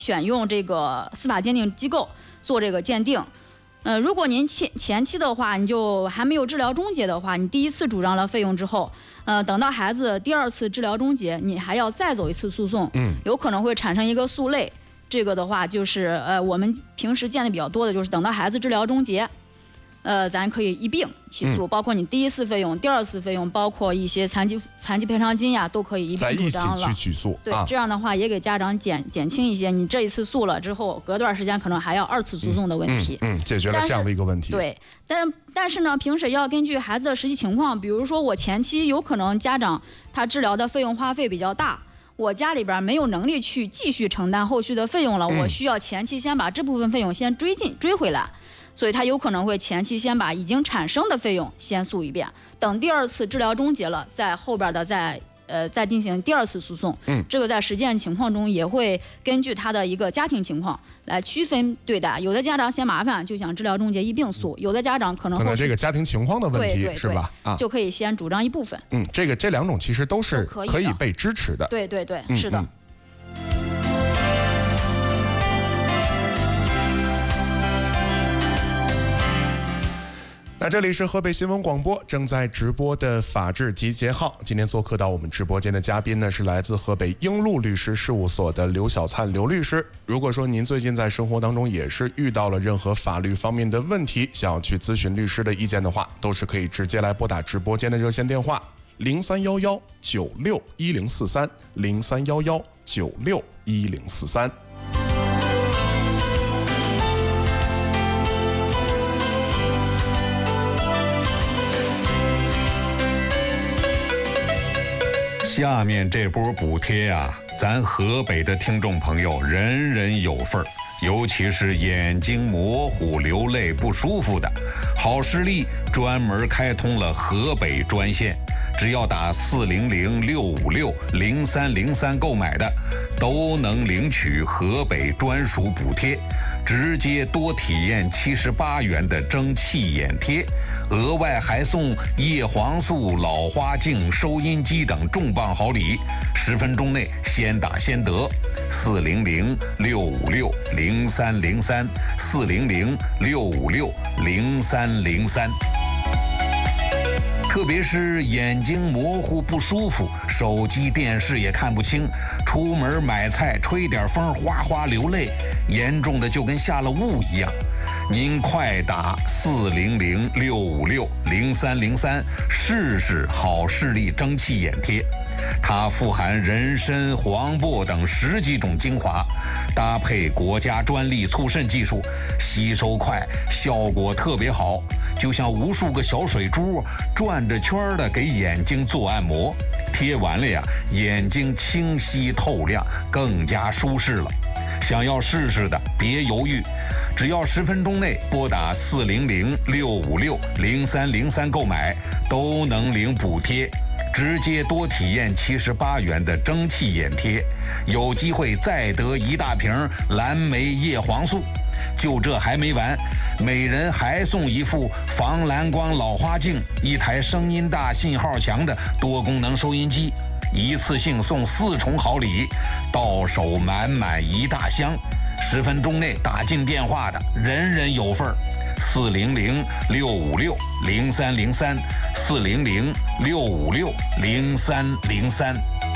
选用这个司法鉴定机构做这个鉴定。如果您前期的话，你就还没有治疗终结的话，你第一次主张了费用之后，等到孩子第二次治疗终结，你还要再走一次诉讼，有可能会产生一个诉累。这个的话就是我们平时见的比较多的就是等到孩子治疗终结，咱可以一并起诉，包括你第一次费用、第二次费用，包括一些残疾赔偿金呀，都可以一并主张了。 在一起去起诉， 对，这样的话也给家长减轻一些，你这一次诉了之后，隔段时间可能还要二次诉讼的问题。 解决了这样的一个问题。 对，但是呢，平时要根据孩子的实际情况，比如说我前期有可能家长他治疗的费用花费比较大。我家里边没有能力去继续承担后续的费用了，我需要前期先把这部分费用先追回来，所以他有可能会前期先把已经产生的费用先诉一遍，等第二次治疗终结了，在后边的再进行第二次诉讼。这个在实践情况中也会根据他的一个家庭情况来区分对待。有的家长嫌麻烦就想治疗终结一并诉，有的家长可能这个家庭情况的问题是吧？ 就可以先主张一部分。 这两种其实都是可以被支持的。 对，是的。 那这里是河北新闻广播正在直播的法治集结号。今天做客到我们直播间的嘉宾呢，是来自河北英路律师事务所的刘小灿刘律师。如果说您最近在生活当中也是遇到了任何法律方面的问题，想要去咨询律师的意见的话，都是可以直接来拨打直播间的热线电话03119610430311961043。 下面这波补贴啊，咱河北的听众朋友人人有份儿，尤其是眼睛模糊、流泪不舒服的，好视力专门开通了河北专线，只要打400-656-0303购买的，都能领取河北专属补贴，直接多体验78元的蒸汽眼贴，额外还送叶黄素、老花镜、收音机等重磅好礼，10分钟内先打先得。400-656-0303，400-656-0303。特别是眼睛模糊不舒服，手机电视也看不清，出门买菜吹点风哗哗流泪，严重的就跟下了雾一样。您快打400-656-0303试试好视力蒸汽眼贴，它富含人参、黄柏等10几种精华，搭配国家专利促渗技术，吸收快，效果特别好，就像无数个小水珠转着圈的给眼睛做按摩，贴完了呀，眼睛清晰透亮，更加舒适了。想要试试的别犹豫，只要10分钟内拨打400-656-0303购买，都能领补贴，直接多体验78元的蒸汽眼贴，有机会再得1大瓶蓝莓叶黄素。就这还没完，每人还送一副防蓝光老花镜，1台声音大、信号强的多功能收音机，一次性送4重好礼，到手满1大箱。10分钟内打进电话的，人人有份儿。400-656-0303，400-656-0303。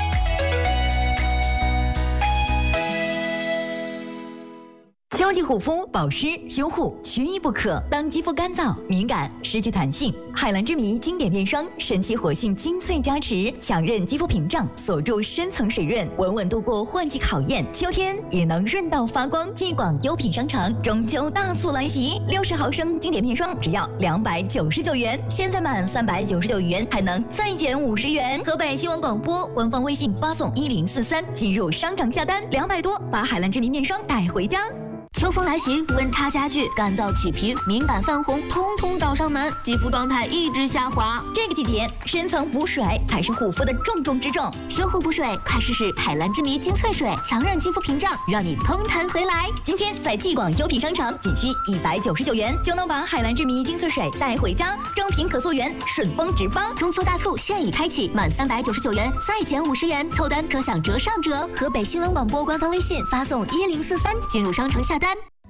秋季护肤、保湿、修护缺一不可。当肌肤干燥、敏感、失去弹性，海蓝之谜经典面霜神奇活性精粹加持，强韧肌肤屏障，锁住深层水润，稳稳度过换季考验。秋天也能润到发光。继广优品商城中秋大促来袭，60毫升经典面霜只要299元，现在满399元还能再减50元。河北新闻广播官方微信发送1043，进入商场下单200多，把海蓝之谜面霜带回家。 秋风来袭，温差加剧，干燥起皮、敏感泛红，通通找上门，肌肤状态一直下滑。 这个季节，深层补水才是护肤的重中之重。 修护补水，快试试海蓝之谜精粹水，强韧肌肤屏障，让你嘭弹回来。 今天在既广优品商场仅需199元就能把海蓝之谜精粹水带回家，正品可溯源，顺丰直发。 中秋大促现已开启，满399元再减50元，凑单可享折上折。河北新闻广播官方微信发送1043进入商城下单。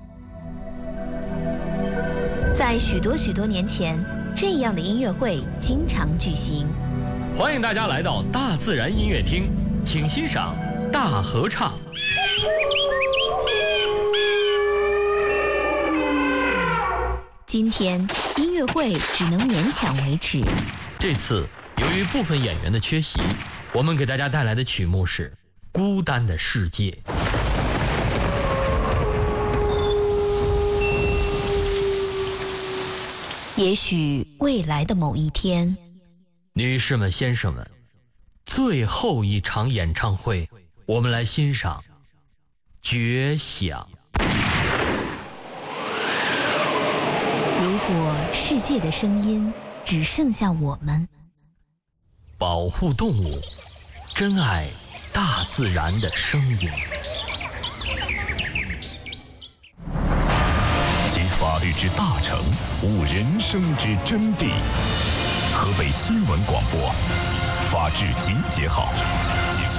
在许多年前，这样的音乐会经常举行。 欢迎大家来到大自然音乐厅，请欣赏大合唱。 今天音乐会只能勉强维持。 这次由于部分演员的缺席，我们给大家带来的曲目是《孤单的世界》。 也许未来的某一天， 女士们、先生们，最后一场演唱会，我们来欣赏《绝响》。 如果世界的声音只剩下我们， 保护动物，珍爱大自然的声音。 集法律之大成，悟人生之真谛。河北新闻广播，法治集结号。